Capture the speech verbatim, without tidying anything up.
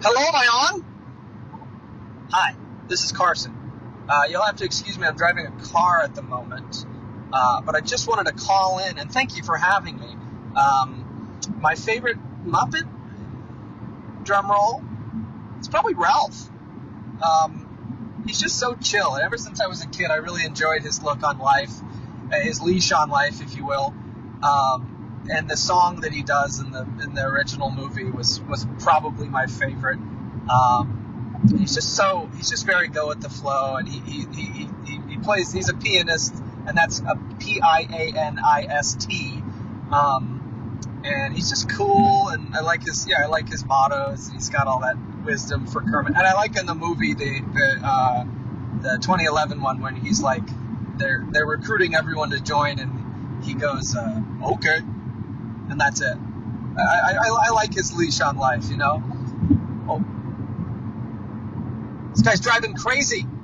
Hello, am I on? Hi, this is Carson. Uh, you'll have to excuse me, I'm driving a car at the moment. Uh, but I just wanted to call in and thank you for having me. Um, my favorite Muppet, drum roll, it's probably Ralph. Um, he's just so chill. And ever since I was a kid, I really enjoyed his look on life, uh, his leash on life, if you will. Um, and the song that he does in the in the original movie was, was probably my favorite. Um, he's just so he's just very go with the flow, and he he, he, he, he plays. He's a pianist, and that's a P I A N I S T. Um, and he's just cool, and I like his yeah I like his mottos. He's got all that wisdom for Kermit, and I like in the movie the the uh, the twenty eleven one when he's like they're they're recruiting everyone to join, and he goes uh, okay, and that's it. I, I I like his leash on life, you know. Oh. This guy's driving crazy.